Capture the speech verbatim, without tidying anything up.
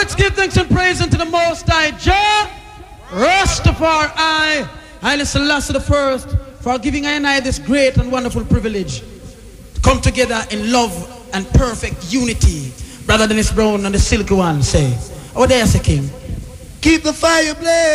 let's give thanks and praise unto the Most High Jah Rastafari, Haile Selassie the First, for giving I and I this great and wonderful privilege to come together in love and perfect unity. Brother Dennis Brown and the Silky One say, oh, there's a king. Keep the fire blazing.